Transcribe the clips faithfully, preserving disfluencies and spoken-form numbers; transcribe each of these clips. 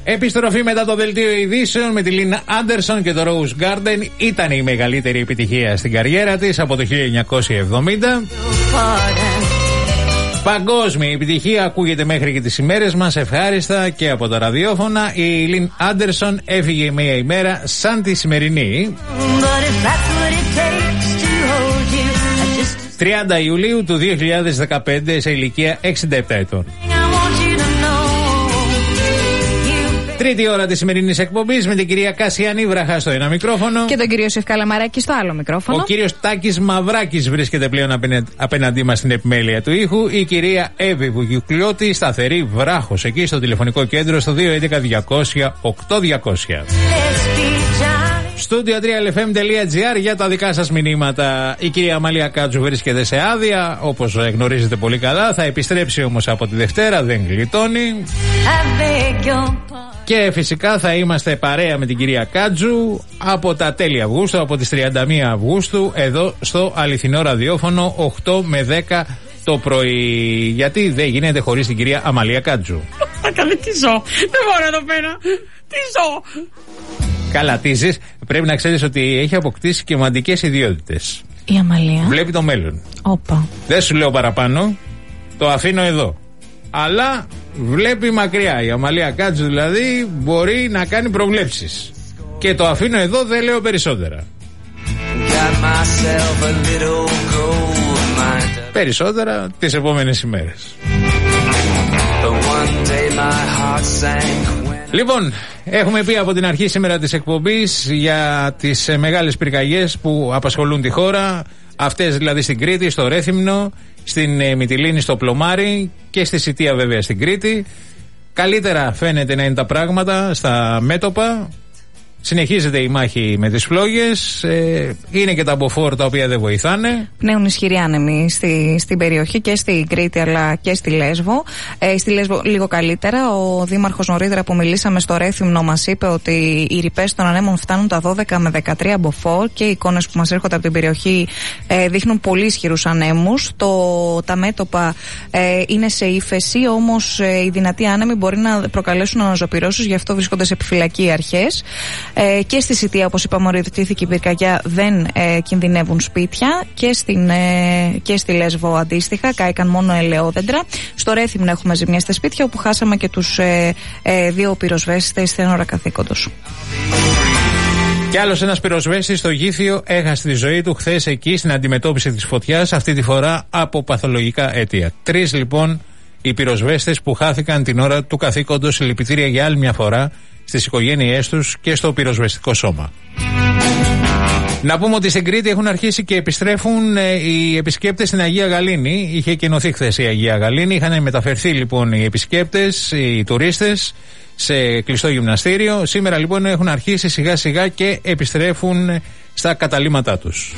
Επιστροφή μετά το δελτίο ειδήσεων με τη Λίνα Άντερσον και το Rose Garden. Ήταν η μεγαλύτερη επιτυχία στην καριέρα της από το χίλια εννιακόσια εβδομήντα. Παγκόσμια επιτυχία ακούγεται μέχρι και τις ημέρες μας ευχάριστα και από τα ραδιόφωνα. Η Λίν Άντερσον έφυγε μία ημέρα σαν τη σημερινή. τριάντα Ιουλίου του δύο χιλιάδες δεκαπέντε σε ηλικία εξήντα επτά ετών. Τρίτη ώρα της σημερινής εκπομπής με την κυρία Κασιανή Βραχά στο ένα μικρόφωνο. Και τον κύριο Σευκαλαμαράκη στο άλλο μικρόφωνο. Ο κύριος Τάκης Μαυράκης βρίσκεται πλέον απέναντί μας στην επιμέλεια του ήχου. Η κυρία Εύη Βουγιουκλιώτη, σταθερή βράχος εκεί στο τηλεφωνικό κέντρο στο δύο έντεκα διακόσια οκτώ διακόσια. Studio τρία ελ εφ εμ τελεία τζι άρ για τα δικά σας μηνύματα. Η κυρία Αμαλία Κάτσου βρίσκεται σε άδεια, όπως γνωρίζετε πολύ καλά. Θα επιστρέψει όμως από τη Δευτέρα, δεν γλιτώνει. Και φυσικά θα είμαστε παρέα με την κυρία Κάτζου από τα τέλη Αυγούστου, από τις τριάντα μία Αυγούστου, εδώ στο αληθινό ραδιόφωνο οκτώ με δέκα το πρωί. Γιατί δεν γίνεται χωρίς την κυρία Αμαλία Κάτζου. Καλή, τι ζω. Δεν μπορώ εδώ πέρα. Τι ζω. Καλά, τίζεις. Πρέπει να ξέρεις ότι έχει αποκτήσει και μαντικές ιδιότητες. Η Αμαλία. Βλέπει το μέλλον. Όπα. Δεν σου λέω παραπάνω. Το αφήνω εδώ. Αλλά βλέπει μακριά. Η Αμαλία Κάτζου δηλαδή μπορεί να κάνει προβλέψεις. Και το αφήνω εδώ, δεν λέω περισσότερα. Περισσότερα τις επόμενες ημέρες. Λοιπόν, έχουμε πει από την αρχή σήμερα της εκπομπής για τις μεγάλες πυρκαγιές που απασχολούν τη χώρα. Αυτές δηλαδή στην Κρήτη, στο Ρέθυμνο, στην Μυτιλήνη, στο Πλωμάρι και στη Σιτία βέβαια στην Κρήτη. Καλύτερα φαίνεται να είναι τα πράγματα στα μέτωπα. Συνεχίζεται η μάχη με τις φλόγες. Ε, είναι και τα μποφόρ τα οποία δεν βοηθάνε. Πνέουν ισχυροί άνεμοι στη, στην περιοχή και στη Κρήτη αλλά και στη Λέσβο. Ε, στη Λέσβο λίγο καλύτερα. Ο δήμαρχος νωρίτερα που μιλήσαμε στο Ρέθυμνο μας είπε ότι οι ρηπές των ανέμων φτάνουν τα δώδεκα με δεκατρία μποφόρ και οι εικόνες που μας έρχονται από την περιοχή ε, δείχνουν πολύ ισχυρούς ανέμους. Το, τα μέτωπα ε, είναι σε ύφεση, όμως ε, οι δυνατοί άνεμοι μπορεί να προκαλέσουν αναζωπυρώσεις, γι' αυτό βρίσκονται σε επιφυλακή οι αρχές. Ε, και στη Σιτία, όπως είπαμε, οριοθετήθηκε η πυρκαγιά, δεν ε, κινδυνεύουν σπίτια και, στην, ε, και στη Λέσβο αντίστοιχα, κάηκαν μόνο ελαιόδεντρα. Στο Ρέθυμνο έχουμε ζημιές στα σπίτια, όπου χάσαμε και τους ε, ε, δύο πυροσβέστες στην ώρα καθήκοντος. Κι άλλος ένας πυροσβέστης στο Γήθιο έχασε τη ζωή του χθες εκεί στην αντιμετώπιση της φωτιάς, αυτή τη φορά από παθολογικά αίτια. Τρεις λοιπόν οι πυροσβέστες που χάθηκαν την ώρα του καθήκοντος. Συλληπιτήρια για άλλη μια φορά στις οικογένειές τους και στο πυροσβεστικό σώμα. Να πούμε ότι στην Κρήτη έχουν αρχίσει και επιστρέφουν ε, οι επισκέπτες στην Αγία Γαλήνη. Είχε κενωθεί χθες η Αγία Γαλήνη. Είχαν μεταφερθεί λοιπόν οι επισκέπτες, οι τουρίστες, σε κλειστό γυμναστήριο. Σήμερα λοιπόν έχουν αρχίσει σιγά σιγά και επιστρέφουν στα καταλύματά τους.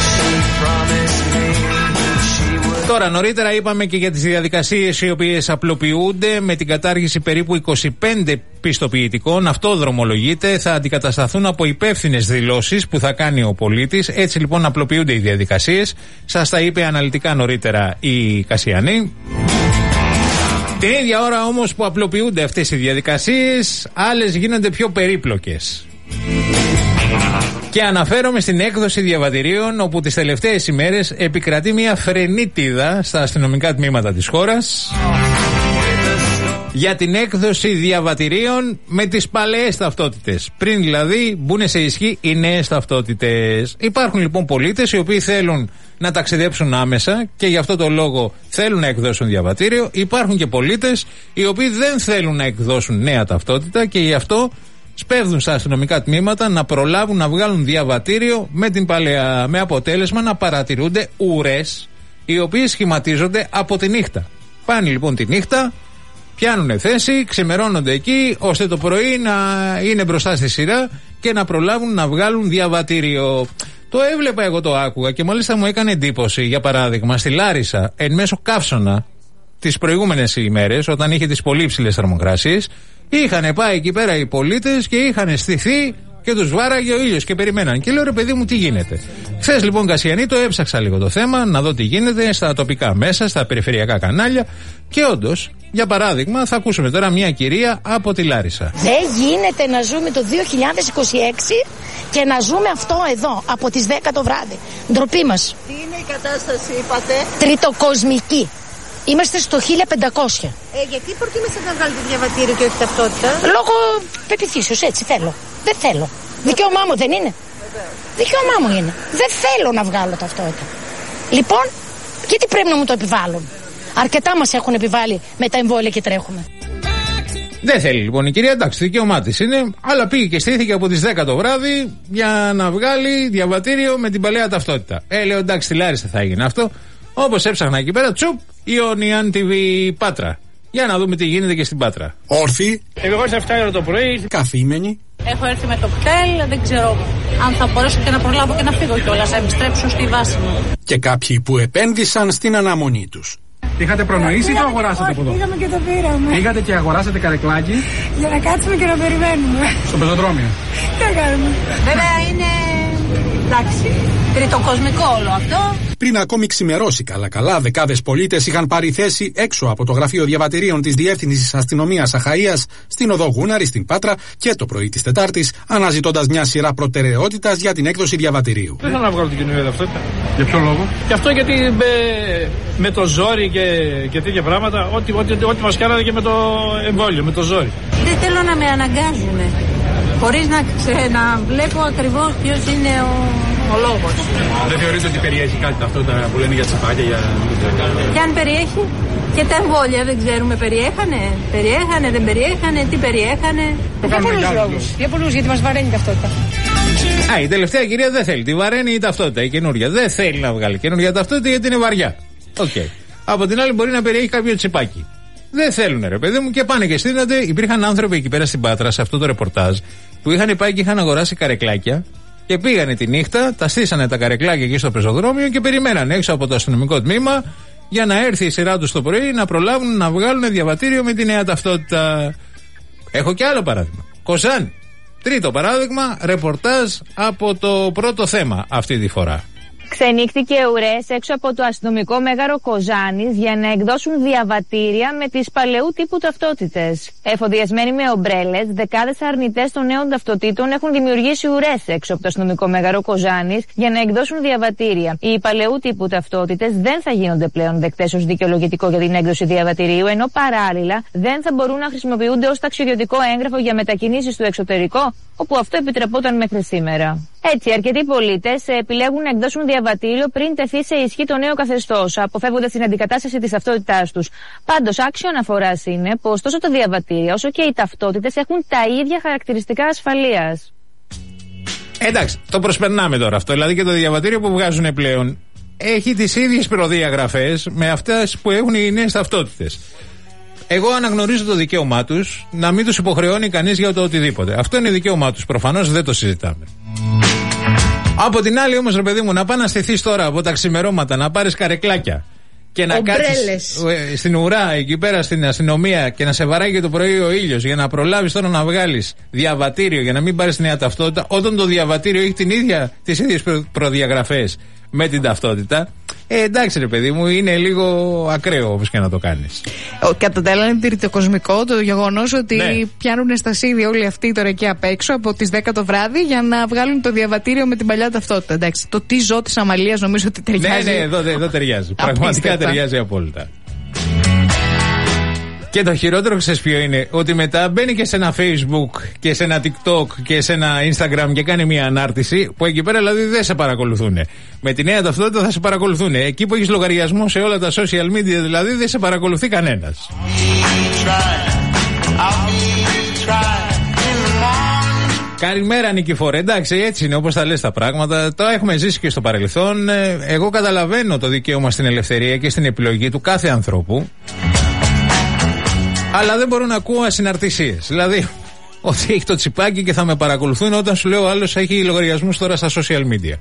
Τώρα νωρίτερα είπαμε και για τις διαδικασίες οι οποίες απλοποιούνται με την κατάργηση περίπου είκοσι πέντε πιστοποιητικών. Αυτό δρομολογείται, θα αντικατασταθούν από υπεύθυνες δηλώσεις που θα κάνει ο πολίτης. Έτσι λοιπόν απλοποιούνται οι διαδικασίες. Σας τα είπε αναλυτικά νωρίτερα η Κασιανή. Την ίδια ώρα όμως που απλοποιούνται αυτές οι διαδικασίες, άλλες γίνονται πιο περίπλοκες. Και αναφέρομαι στην έκδοση διαβατηρίων, όπου τις τελευταίες ημέρες επικρατεί μια φρενίτιδα στα αστυνομικά τμήματα της χώρας για την έκδοση διαβατηρίων με τις παλαιές ταυτότητες. Πριν δηλαδή μπουν σε ισχύ οι νέες ταυτότητες. Υπάρχουν λοιπόν πολίτες οι οποίοι θέλουν να ταξιδέψουν άμεσα και γι' αυτό το λόγο θέλουν να εκδώσουν διαβατήριο. Υπάρχουν και πολίτες οι οποίοι δεν θέλουν να εκδώσουν νέα ταυτότητα και γι' αυτό σπέβδουν στα αστυνομικά τμήματα να προλάβουν να βγάλουν διαβατήριο με την παλαιά, με αποτέλεσμα να παρατηρούνται ουρές οι οποίες σχηματίζονται από τη νύχτα. Πάνε λοιπόν τη νύχτα, πιάνουν θέση, ξημερώνονται εκεί ώστε το πρωί να είναι μπροστά στη σειρά και να προλάβουν να βγάλουν διαβατήριο. Το έβλεπα, εγώ το άκουγα και μάλιστα μου έκανε εντύπωση. Για παράδειγμα, στη Λάρισα, εν μέσω καύσωνα, τις προηγούμενες ημέρες, όταν είχε τις πολύ υψηλές θερμοκρασίες, είχαν πάει εκεί πέρα οι πολίτες και είχαν στηθεί Και τους βάραγε ο ήλιος και περιμέναν. Και λέω ρε παιδί μου, τι γίνεται. Χθες λοιπόν Κασιανή το έψαξα λίγο το θέμα, να δω τι γίνεται στα τοπικά μέσα, στα περιφερειακά κανάλια. Και όντως, για παράδειγμα, θα ακούσουμε τώρα μια κυρία από τη Λάρισα. Δεν γίνεται να ζούμε το δύο χιλιάδες είκοσι έξι και να ζούμε αυτό εδώ από τις δέκα το βράδυ. Ντροπή μας. Τι είναι η κατάσταση, είπατε? Τριτοκοσμική. Είμαστε στο χίλια πεντακόσια. Ε, γιατί προτίμησατε να βγάλετε διαβατήριο και όχι ταυτότητα? Λόγω πεποιθήσεως, έτσι θέλω. Δεν θέλω. Δικαίωμά μου δεν είναι? Βεβαίως. Δικαίωμά μου είναι. Δεν θέλω να βγάλω ταυτότητα. Λοιπόν, γιατί πρέπει να μου το επιβάλλουν? Αρκετά μας έχουν επιβάλει με τα εμβόλια και τρέχουμε. Δεν θέλει λοιπόν η κυρία, εντάξει, δικαίωμά της είναι, αλλά πήγε και στήθηκε από τις δέκα το βράδυ για να βγάλει διαβατήριο με την παλαιά ταυτότητα. Ε, λέω εντάξει, στη Λάρισα θα έγινε αυτό. Όπως έψαχνα εκεί πέρα, τσουπ, Ιωνιάν τι βι Πάτρα. Για να δούμε τι γίνεται και στην Πάτρα. Όρθιοι. Εγώ σε εφτά ώρα το πρωί. Καθήμενοι. Έχω έρθει με το κτέλ, δεν ξέρω αν θα μπορέσω και να προλάβω και να φύγω κιόλας, να επιστρέψω στη βάση μου. Και κάποιοι που επένδυσαν στην αναμονή τους. Είχατε προνοήσει ή το αγοράσατε από εδώ? Πήγαμε και το πήραμε. Πήγατε και αγοράσατε καρεκλάκι. Για να κάτσουμε και να περιμένουμε. Στο πεζοδρόμιο. Τι να κάνουμε. Βέβαια είναι, εντάξει, τριτοκοσμικό όλο αυτό. Πριν ακόμη ξημερώσει καλά-καλά, δεκάδες πολίτες είχαν πάρει θέση έξω από το γραφείο διαβατηρίων της Διεύθυνσης Αστυνομίας Αχαΐας στην οδό Γούναρη στην Πάτρα και το πρωί της Τετάρτης, αναζητώντας μια σειρά προτεραιότητας για την έκδοση διαβατηρίου. Δεν θέλω να βγάλω την καινούργια ταυτότητα. Για ποιο λόγο? Γι' αυτό γιατί με, με το ζόρι και, και τέτοια πράγματα, ό,τι, ό,τι, ό,τι μας κάνατε και με το εμβόλιο, με το ζόρι. Δεν θέλω να με αναγκάζουν. Χωρίς να, ξε, να βλέπω ακριβώς ποιος είναι ο, ο λόγος. Δεν θεωρείτε ότι περιέχει κάτι ταυτότητα που λένε για τσιπάκια, για... Και αν περιέχει, και τα εμβόλια δεν ξέρουμε περιέχανε, περιέχανε, δεν περιέχανε, τι περιέχανε. Για πολλούς λόγους, για πολλούς, γιατί μας βαραίνει η ταυτότητα. Α, η τελευταία κυρία δεν θέλει, τη βαραίνει η ταυτότητα, η καινούργια. Δεν θέλει να βγάλει καινούργια ταυτότητα γιατί είναι βαριά. Οκ. Okay. Από την άλλη μπορεί να περιέχει κάποιο τσιπάκι. Δεν θέλουν ρε παιδί μου και πάνε και στείνονται. Υπήρχαν άνθρωποι εκεί πέρα στην Πάτρα, σε αυτό το ρεπορτάζ, που είχαν πάει και είχαν αγοράσει καρεκλάκια και πήγανε τη νύχτα, τα στήσανε τα καρεκλάκια εκεί στο πεζοδρόμιο και περιμέναν έξω από το αστυνομικό τμήμα για να έρθει η σειρά του το πρωί να προλάβουν να βγάλουν διαβατήριο με τη νέα ταυτότητα. Έχω και άλλο παράδειγμα. Κοζάνη. Τρίτο παράδειγμα, ρεπορτάζ από το πρώτο θέμα αυτή τη φορά. Ξενύχτηκε ουρές έξω από το αστυνομικό μέγαρο Κοζάνης για να εκδώσουν διαβατήρια με τις παλαιού τύπου ταυτότητες. Εφοδιασμένοι με ομπρέλες, δεκάδες αρνητές των νέων ταυτοτήτων έχουν δημιουργήσει ουρές έξω από το αστυνομικό μέγαρο Κοζάνης για να εκδώσουν διαβατήρια. Οι παλαιού τύπου ταυτότητες δεν θα γίνονται πλέον δεκτές ως δικαιολογητικό για την έκδοση διαβατηρίου, ενώ παράλληλα δεν θα μπορούν να χρησιμοποιούνται ως ταξιδιωτικό έγγραφο για μετακινήσεις στο εξωτερικό, όπου αυτό επιτρεπόταν μέχρι σήμερα. Έτσι, αρκετοί πολίτες επιλέγουν να εκδώσουν διαβατήριο πριν τεθεί σε ισχύ το νέο καθεστώς, αποφεύγοντας την αντικατάσταση της ταυτότητάς τους. Πάντως, άξιο αναφοράς είναι πως τόσο το διαβατήριο όσο και οι ταυτότητες έχουν τα ίδια χαρακτηριστικά ασφαλείας. Εντάξει, το προσπερνάμε τώρα αυτό. Δηλαδή και το διαβατήριο που βγάζουν πλέον έχει τις ίδιες προδιαγραφές με αυτές που έχουν οι νέες ταυτότητες. Εγώ αναγνωρίζω το δικαίωμά τους να μην τους υποχρεώνει κανείς για το οτιδήποτε. Αυτό είναι δικαίωμά τους. Προφανώς δεν το συζητάμε. Από την άλλη όμως, ρε παιδί μου, να πας να στηθείς τώρα από τα ξημερώματα, να πάρεις καρεκλάκια και να κάτσεις στην ουρά εκεί πέρα στην αστυνομία και να σε βαράγει το πρωί ο ήλιος για να προλάβεις τώρα να βγάλεις διαβατήριο για να μην πάρεις νέα ταυτότητα, όταν το διαβατήριο έχει την ίδια, τις ίδιες προδιαγραφές με την ταυτότητα. Ε, εντάξει ρε παιδί μου, είναι λίγο ακραίο όπως και να το κάνεις. Κατά τα άλλα είναι τριτοκοσμικό το γεγονός ότι ναι. πιάνουν στασίδι όλοι αυτοί τώρα εκεί απ' έξω από τις δέκα το βράδυ για να βγάλουν το διαβατήριο με την παλιά ταυτότητα. Εντάξει, το τι ζω της Αμαλίας νομίζω ότι ταιριάζει. Ναι, ναι, εδώ, εδώ ταιριάζει. Πραγματικά ταιριάζει απόλυτα. Και το χειρότερο ξέρεις ποιο είναι? Ότι μετά μπαίνει και σε ένα Facebook και σε ένα TikTok και σε ένα Instagram και κάνει μια ανάρτηση που εκεί πέρα δηλαδή δεν σε παρακολουθούν. Με τη νέα ταυτότητα θα σε παρακολουθούν. Εκεί που έχεις λογαριασμό σε όλα τα social media δηλαδή δεν σε παρακολουθεί κανένας. Καλημέρα Νικηφόρε, εντάξει έτσι είναι όπως τα λες τα πράγματα. Το έχουμε ζήσει και στο παρελθόν. Εγώ καταλαβαίνω το δικαίωμα στην ελευθερία και στην επιλογή του κάθε ανθρώπου. Αλλά δεν μπορώ να ακούω ασυναρτησίες. Δηλαδή, ότι έχει το τσιπάκι και θα με παρακολουθούν όταν σου λέω ο άλλος έχει λογαριασμούς τώρα στα social media.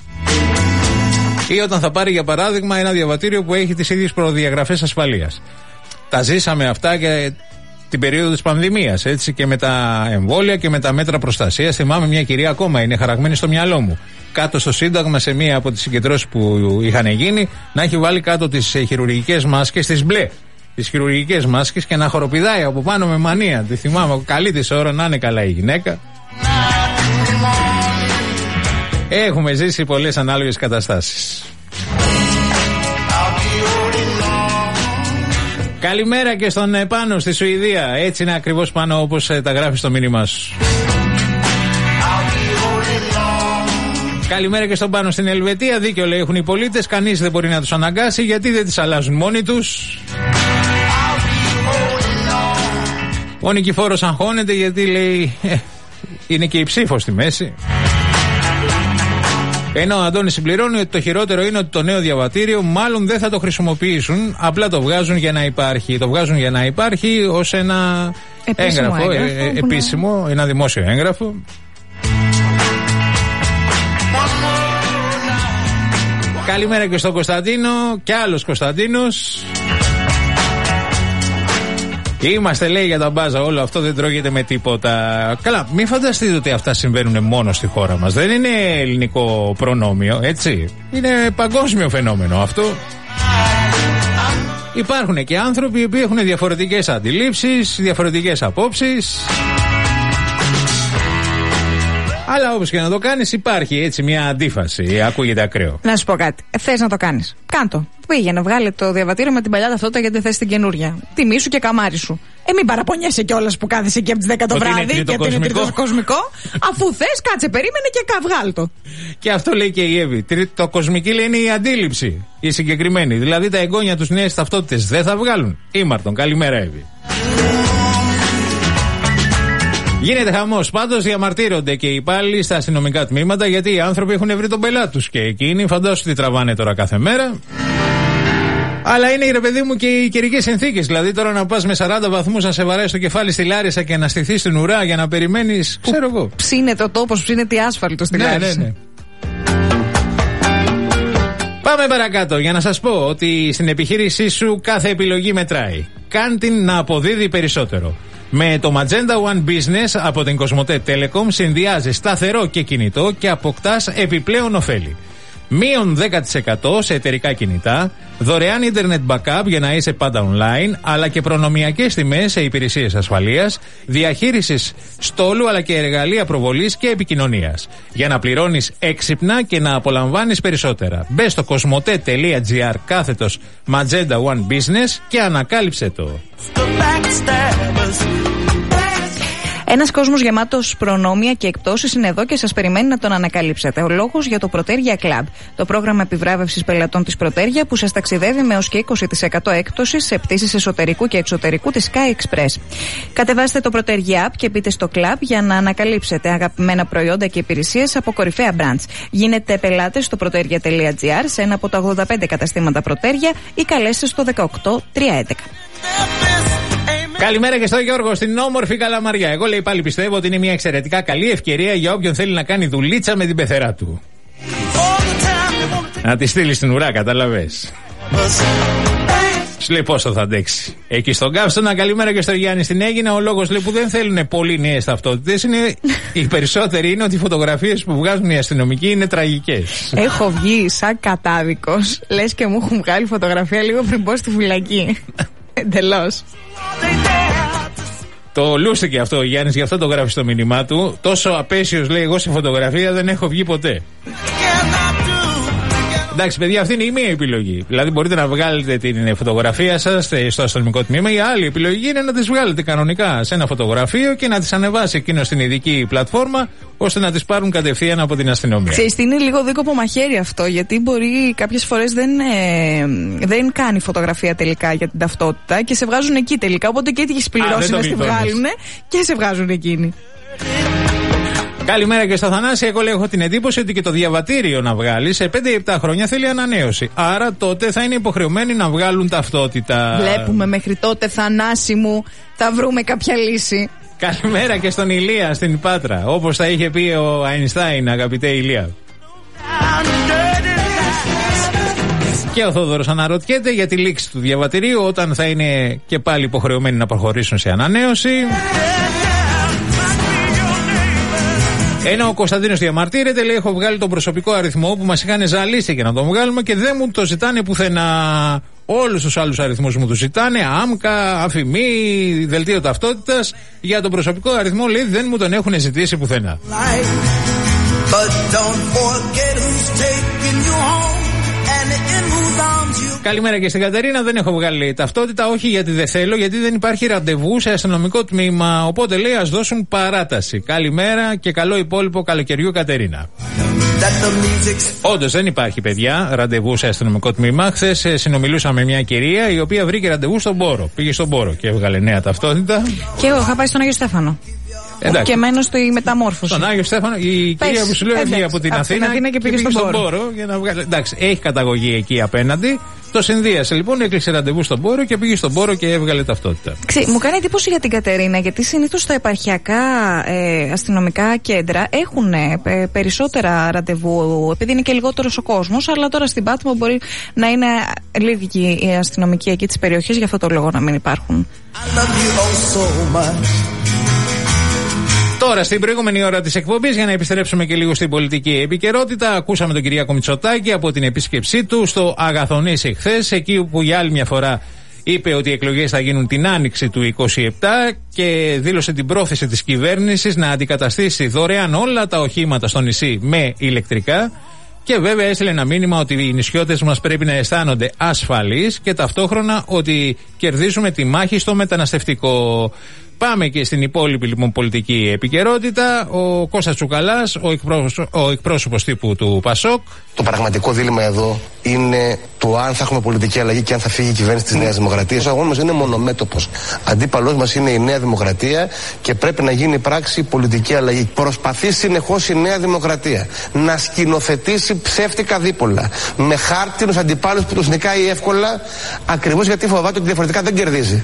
Ή όταν θα πάρει για παράδειγμα ένα διαβατήριο που έχει τις ίδιες προδιαγραφές ασφαλείας. Τα ζήσαμε αυτά και την περίοδο της πανδημίας, έτσι, και με τα εμβόλια και με τα μέτρα προστασίας. Θυμάμαι μια κυρία, ακόμα είναι χαραγμένη στο μυαλό μου, κάτω στο Σύνταγμα σε μία από τις συγκεντρώσεις που είχαν γίνει, να έχει βάλει κάτω τις χειρουργικές μάσκες, τις μπλε, τις χειρουργικές μάσκες, και να χοροπηδάει από πάνω με μανία. Τη θυμάμαι, καλή της ώρα, να είναι καλά η γυναίκα. Έχουμε ζήσει πολλές ανάλογες καταστάσεις. Καλημέρα και στον Πάνο στη Σουηδία. Έτσι είναι ακριβώς, Πάνο, όπως τα γράφει στο μήνυμά σου. Καλημέρα και στον Πάνο στην Ελβετία. Δίκιο λέει έχουν οι πολίτες. Κανείς δεν μπορεί να τους αναγκάσει, γιατί δεν τις αλλάζουν μόνοι τους. Ο Νικηφόρος αγχώνεται γιατί λέει ε, είναι και η ψήφος στη μέση. Ενώ ο Αντώνης συμπληρώνει ότι το χειρότερο είναι ότι το νέο διαβατήριο μάλλον δεν θα το χρησιμοποιήσουν, απλά το βγάζουν για να υπάρχει. Το βγάζουν για να υπάρχει ως ένα επίσημο έγγραφο, έγγραφο ε, ε, επίσημο, ναι. Ένα δημόσιο έγγραφο. Καλημέρα και στον Κωνσταντίνο και άλλος Κωνσταντίνος. Είμαστε, λέει, για τα μπάζα, όλο αυτό δεν τρώγεται με τίποτα. Καλά, μην φανταστείτε ότι αυτά συμβαίνουν μόνο στη χώρα μας. Δεν είναι ελληνικό προνόμιο, έτσι. Είναι παγκόσμιο φαινόμενο αυτό. Υπάρχουν και άνθρωποι οι οποίοι έχουν διαφορετικές αντιλήψεις, διαφορετικές απόψεις. Αλλά όπως και να το κάνεις, υπάρχει έτσι μια αντίφαση. Ακούγεται ακραίο. Να σου πω κάτι. Θες να το κάνεις? Κάντο. Πήγαινε, βγάλε το διαβατήριο με την παλιά ταυτότητα γιατί θες την καινούρια. Τιμή σου και καμάρι σου. Ε, μην παραπονιέσαι κιόλας που κάθεσαι εκεί από τις δέκα το βράδυ γιατί είναι τρίτο κοσμικό. Αφού θες, κάτσε, περίμενε και βγάλ το. Και αυτό λέει και η Εύη. Το κοσμική λέει είναι η αντίληψη. Η συγκεκριμένη. Δηλαδή τα εγγόνια τους νέες ταυτότητες δεν θα βγάλουν. Ήμαρτον. Καλημέρα, Εύη. Γίνεται χαμός. Πάντως διαμαρτύρονται και οι υπάλληλοι στα αστυνομικά τμήματα γιατί οι άνθρωποι έχουν βρει τον πελάτη τους. Και εκείνοι φαντάσου τι τραβάνε τώρα κάθε μέρα. Αλλά είναι, ρε παιδί μου, και οι καιρικές συνθήκες. Δηλαδή τώρα να πας με σαράντα βαθμούς να σε βαρέσει το κεφάλι στη Λάρισα και να στηθείς στην ουρά για να περιμένεις. Ξέρω εγώ. Ψήνεται ο τόπος, ψήνεται η άσφαλτο στην ναι, Λάρισα. Ναι, ναι. Πάμε παρακάτω για να σας πω ότι στην επιχείρησή σου κάθε επιλογή μετράει. Κάν την να αποδίδει περισσότερο. Με το Magenta One Business από την Κοσμοτέ Telecom συνδυάζεις σταθερό και κινητό και αποκτάς επιπλέον ωφέλη. Μείον δέκα τοις εκατό σε εταιρικά κινητά, δωρεάν ίντερνετ backup για να είσαι πάντα online, αλλά και προνομιακές τιμές σε υπηρεσίες ασφαλείας, διαχείρισης στόλου αλλά και εργαλεία προβολής και επικοινωνίας. Για να πληρώνεις έξυπνα και να απολαμβάνεις περισσότερα. Μπες στο κοσμοτέ.gr κάθετος Magenta One Business και ανακάλυψε το. Ένας κόσμος γεμάτος προνόμια και εκπτώσεις είναι εδώ και σας περιμένει να τον ανακαλύψετε. Ο λόγος για το Protergia Club, το πρόγραμμα επιβράβευσης πελατών της Protergia που σας ταξιδεύει με ως και είκοσι τοις εκατό έκπτωση σε πτήσεις εσωτερικού και εξωτερικού της Sky Express. Κατεβάστε το Protergia App και μπείτε στο Club για να ανακαλύψετε αγαπημένα προϊόντα και υπηρεσίες από κορυφαία brands. Γίνετε πελάτες στο protergia.gr σε ένα από τα ογδόντα πέντε καταστήματα Protergia ή καλέστε στο δεκαοκτώ τριακόσια έντεκα. Καλημέρα και στο Γιώργο στην όμορφη Καλαμαριά. Εγώ, λέει, πάλι πιστεύω ότι είναι μια εξαιρετικά καλή ευκαιρία για όποιον θέλει να κάνει δουλίτσα με την πεθερά του. Να τη στείλει στην ουρά, κατάλαβες. Σου λέει πόσο θα αντέξει. Εκεί στον Καύστονα, καλημέρα και στο Γιάννη στην Αίγινα. Ο λόγος, λέει, που δεν θέλουν πολύ νέες ταυτότητες είναι οι περισσότεροι είναι ότι οι φωτογραφίες που βγάζουν οι αστυνομικοί είναι τραγικές. Έχω βγει σαν κατάδικος. Λες και μου έχουν βγάλει φωτογραφία λίγο πριν πω στη φυλακή. Εντελώς. Το λούστηκε αυτό ο Γιάννης, γι' αυτό το γράφει στο μήνυμά του. Τόσο απέσιος, λέει, εγώ σε φωτογραφία δεν έχω βγει ποτέ. Εντάξει, παιδιά, αυτή είναι η μία επιλογή. Δηλαδή, μπορείτε να βγάλετε την φωτογραφία σας στο αστυνομικό τμήμα. Η άλλη επιλογή είναι να τις βγάλετε κανονικά σε ένα φωτογραφείο και να τις ανεβάσει εκείνο στην ειδική πλατφόρμα, ώστε να τις πάρουν κατευθείαν από την αστυνομία. Ξέρεις, είναι λίγο δίκοπο μαχαίρι αυτό, γιατί μπορεί κάποιες φορές δεν, ε, δεν κάνει φωτογραφία τελικά για την ταυτότητα και σε βγάζουν εκεί τελικά. Οπότε και έχεις πληρώσει να στη βγάλουν και σε βγάζουν εκείνοι. Καλημέρα και στο Θανάση. Εγώ έχω την εντύπωση ότι και το διαβατήριο να βγάλει σε πέντε επτά χρόνια θέλει ανανέωση. Άρα τότε θα είναι υποχρεωμένοι να βγάλουν ταυτότητα. Βλέπουμε μέχρι τότε, Θανάση μου, θα βρούμε κάποια λύση. Καλημέρα και στον Ηλία στην Πάτρα. Όπως θα είχε πει ο Αϊνστάιν, αγαπητέ Ηλία. Και ο Θόδωρος αναρωτιέται για τη λήξη του διαβατηρίου όταν θα είναι και πάλι υποχρεωμένοι να προχωρήσουν σε ανανέωση. Ενώ ο Κωνσταντίνος διαμαρτύρεται, λέει: έχω βγάλει τον προσωπικό αριθμό που μας είχαν ζαλίσει για να τον βγάλουμε και δεν μου το ζητάνε πουθενά. Όλους τους άλλους αριθμούς μου τους ζητάνε, άμκα, αφημί, δελτίο ταυτότητας. Για τον προσωπικό αριθμό, λέει, δεν μου τον έχουν ζητήσει πουθενά. Καλημέρα και στην Κατερίνα. Δεν έχω βγάλει ταυτότητα, όχι γιατί δεν θέλω, γιατί δεν υπάρχει ραντεβού σε αστυνομικό τμήμα. Οπότε λέει ας δώσουν παράταση. Καλημέρα και καλό υπόλοιπο καλοκαιριού, Κατερίνα. Όντως δεν υπάρχει, παιδιά, ραντεβού σε αστυνομικό τμήμα. Χθες συνομιλούσα με μια κυρία η οποία βρήκε ραντεβού στον Πόρο. Πήγε στον Πόρο και έβγαλε νέα ταυτότητα. Και εγώ είχα πάει στον Άγιο Στέφανο. Εντάξει. Και μένω στη μεταμόρφωση. Στον Άγιο Στέφανο, η Πες, κυρία που σου λέω έφυγε από την Αθήνα, Αθήνα και πήγε, και πήγε στον, στον Πόρο. Για να βγάλει. Εντάξει, έχει καταγωγή εκεί απέναντι. Το συνδύασε λοιπόν, έκλεισε ραντεβού στον Πόρο και πήγε στον Πόρο και έβγαλε ταυτότητα. Ξή, μου κάνει εντύπωση για την Κατερίνα, γιατί συνήθως τα επαρχιακά ε, αστυνομικά κέντρα έχουν ε, περισσότερα ραντεβού, επειδή είναι και λιγότερος ο κόσμος. Αλλά τώρα στην Πάτμο μπορεί να είναι λίγοι οι αστυνομικοί εκεί της περιοχής, γι' αυτό το λόγο να μην υπάρχουν. Τώρα, στην προηγούμενη ώρα της εκπομπής, για να επιστρέψουμε και λίγο στην πολιτική επικαιρότητα, ακούσαμε τον Κυριάκο Μητσοτάκη από την επίσκεψή του στο Αγαθονήσι χθες, εκεί που για άλλη μια φορά είπε ότι οι εκλογές θα γίνουν την άνοιξη του είκοσι επτά και δήλωσε την πρόθεση της κυβέρνησης να αντικαταστήσει δωρεάν όλα τα οχήματα στο νησί με ηλεκτρικά. Και βέβαια έστειλε ένα μήνυμα ότι οι νησιώτες μας πρέπει να αισθάνονται ασφαλείς και ταυτόχρονα ότι κερδίζουμε τη μάχη στο μεταναστευτικό. Πάμε και στην υπόλοιπη λοιπόν πολιτική επικαιρότητα. Ο Κώστας Τσουκαλάς, ο, εκπρόσωπος, ο εκπρόσωπος τύπου του ΠΑΣΟΚ. Το πραγματικό δίλημμα εδώ είναι το αν θα έχουμε πολιτική αλλαγή και αν θα φύγει η κυβέρνηση της Νέας Δημοκρατίας. Ο αγώνας μας είναι μονομέτωπος. Αντίπαλός μας είναι η Νέα Δημοκρατία και πρέπει να γίνει πράξη πολιτική αλλαγή. Προσπαθεί συνεχώς η Νέα Δημοκρατία να σκηνοθετήσει ψεύτικα δίπολα με χάρτινους αντιπάλους που τους νικάει εύκολα, ακριβώς γιατί φοβάται ότι διαφορετικά δεν κερδίζει.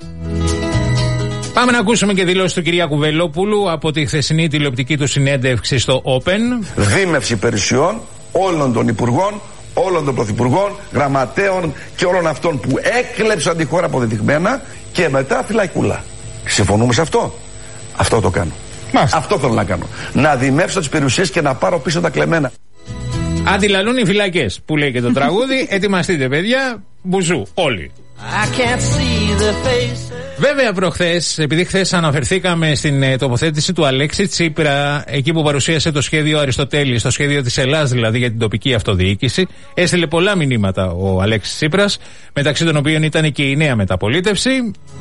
Πάμε να ακούσουμε και δηλώσεις του Κυριάκου Βελόπουλου από τη χθεσινή τηλεοπτική του συνέντευξη στο Open. Δίμευση υπηρεσιών όλων των υπουργών, όλων των πρωθυπουργών, γραμματέων και όλων αυτών που έκλεψαν τη χώρα αποδεδειγμένα και μετά φυλακούλα. Συμφωνούμε σε αυτό? Αυτό το κάνω. Μάλιστα. Αυτό θέλω να κάνω. Να δημεύσω τις περιουσίες και να πάρω πίσω τα κλεμμένα. Αντιλαλούν οι φυλακές που λέει και το τραγούδι. Ετοιμαστείτε, παιδιά, μπουζού, όλοι. Βέβαια προχθές, επειδή χθες αναφερθήκαμε στην ε, τοποθέτηση του Αλέξη Τσίπρα, εκεί που παρουσίασε το σχέδιο Αριστοτέλη, το σχέδιο της Ελλάδας δηλαδή για την τοπική αυτοδιοίκηση, έστειλε πολλά μηνύματα ο Αλέξης Τσίπρας, μεταξύ των οποίων ήταν και η νέα μεταπολίτευση.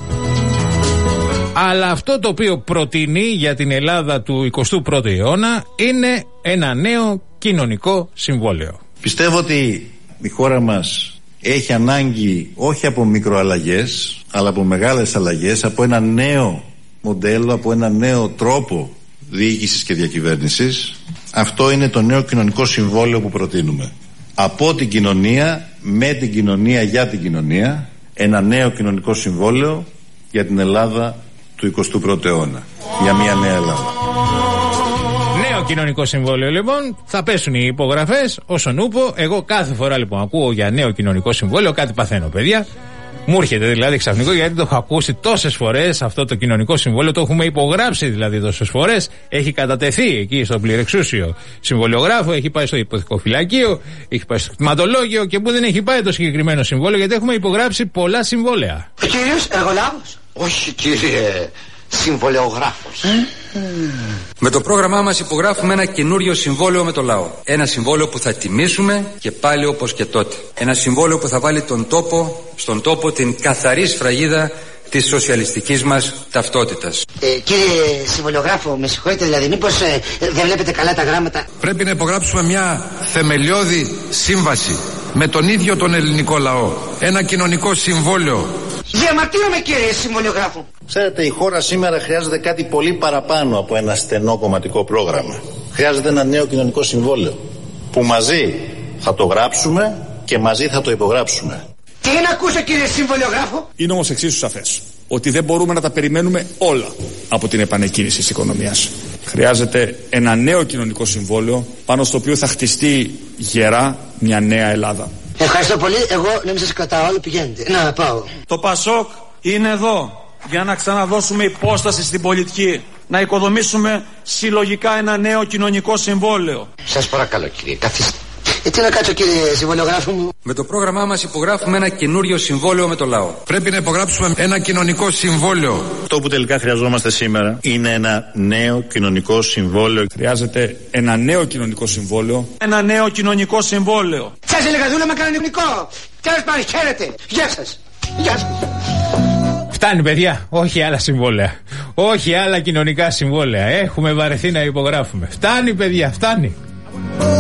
Αλλά αυτό το οποίο προτείνει για την Ελλάδα του εικοστού πρώτου αιώνα είναι ένα νέο κοινωνικό συμβόλαιο. Πιστεύω ότι η χώρα μας έχει ανάγκη όχι από μικροαλλαγές, αλλά από μεγάλες αλλαγές, από ένα νέο μοντέλο, από ένα νέο τρόπο διοίκησης και διακυβέρνησης. Αυτό είναι το νέο κοινωνικό συμβόλαιο που προτείνουμε. Από την κοινωνία, με την κοινωνία, για την κοινωνία, ένα νέο κοινωνικό συμβόλαιο για την Ελλάδα του εικοστού πρώτου αιώνα. Για μια νέα Ελλάδα. Νέο κοινωνικό συμβόλαιο λοιπόν, θα πέσουν οι υπογραφές όσον ούπο. Εγώ κάθε φορά λοιπόν ακούω για νέο κοινωνικό συμβόλαιο, κάτι παθαίνω, παιδιά. Μου έρχεται δηλαδή ξαφνικό, γιατί το έχω ακούσει τόσες φορές αυτό το κοινωνικό συμβόλαιο, το έχουμε υπογράψει δηλαδή τόσες φορές. Έχει κατατεθεί εκεί στο πληρεξούσιο συμβολιογράφο, έχει πάει στο υποθηκοφυλακείο, έχει πάει στο κτηματολόγιο και που δεν έχει πάει το συγκεκριμένο συμβόλαιο, γιατί έχουμε υπογράψει πολλά συμβόλαια. Ο κύριος εργολάβος? Όχι κύριε, συμβολιογράφος. Με το πρόγραμμά μας υπογράφουμε ένα καινούριο συμβόλαιο με το λαό. Ένα συμβόλαιο που θα τιμήσουμε και πάλι όπως και τότε. Ένα συμβόλαιο που θα βάλει τον τόπο, στον τόπο την καθαρή σφραγίδα της σοσιαλιστικής μας ταυτότητας. Ε, κύριε συμβολιογράφο, με συγχωρείτε, δηλαδή μήπως ε, δεν βλέπετε καλά τα γράμματα? Πρέπει να υπογράψουμε μια θεμελιώδη σύμβαση με τον ίδιο τον ελληνικό λαό. Ένα κοινωνικό συμβόλαιο. Διαμαρτύρομαι κύριε συμβολιογράφο. Ξέρετε, η χώρα σήμερα χρειάζεται κάτι πολύ παραπάνω από ένα στενό κομματικό πρόγραμμα. Χρειάζεται ένα νέο κοινωνικό συμβόλαιο που μαζί θα το γράψουμε και μαζί θα το υπογράψουμε. Τι να ακούσω κύριε συμβολιογράφο? Είναι όμως εξίσου σαφές ότι δεν μπορούμε να τα περιμένουμε όλα από την επανεκκίνηση της οικονομίας. Χρειάζεται ένα νέο κοινωνικό συμβόλαιο πάνω στο οποίο θα χτιστεί γερά μια νέα Ελλάδα. Ευχαριστώ πολύ. Εγώ να μην σας κρατάω άλλο, πηγαίνετε. Να πάω. Το Πασόκ είναι εδώ για να ξαναδώσουμε υπόσταση στην πολιτική. Να οικοδομήσουμε συλλογικά ένα νέο κοινωνικό συμβόλαιο. Σας παρακαλώ κύριε, καθίστε. Ε, τι να κάτσω κύριε συμβολιογράφο μου. Με το πρόγραμμά μας υπογράφουμε ένα καινούριο συμβόλαιο με το λαό. Πρέπει να υπογράψουμε ένα κοινωνικό συμβόλαιο. Το που τελικά χρειαζόμαστε σήμερα είναι ένα νέο κοινωνικό συμβόλαιο. Χρειάζεται ένα νέο κοινωνικό συμβόλαιο. Ένα νέο κοινωνικό συμβόλαιο. Σας έλεγα δούλεμα κανονικό. Τέλος πάντων, χαίρετε. Γεια σας. Γεια σας. Φτάνει, παιδιά. Όχι άλλα συμβόλαια. Όχι άλλα κοινωνικά συμβόλαια. Έχουμε βαρεθεί να υπογράφουμε. Φτάνει, παιδιά, φτάνει.